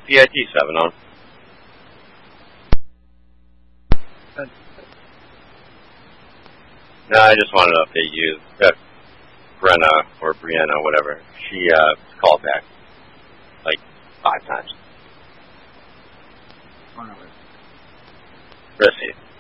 PIT 7 on. No, I just wanted to update you that Brenna or Brianna, whatever, she called back like 5 times. Rissy.